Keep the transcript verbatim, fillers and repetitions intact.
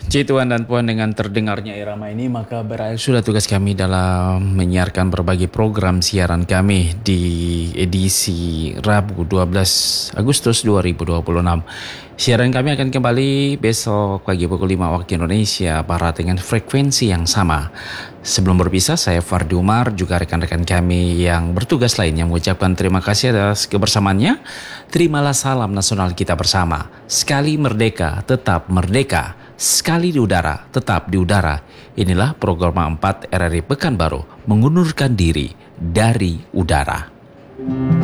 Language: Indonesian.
Puji Tuhan dan Puan, dengan terdengarnya irama ini maka berakhir sudah tugas kami dalam menyiarkan berbagai program siaran kami di edisi Rabu dua belas Agustus dua ribu dua puluh enam. Siaran kami akan kembali besok pagi pukul lima waktu Indonesia Barat dengan frekuensi yang sama. Sebelum berpisah, saya Fardi Umar juga rekan-rekan kami yang bertugas lainnya mengucapkan terima kasih atas kebersamaannya. Terimalah salam nasional kita bersama. Sekali merdeka, tetap merdeka. Sekali di udara, tetap di udara. Inilah program empat R R I Pekanbaru, mengundurkan diri dari udara.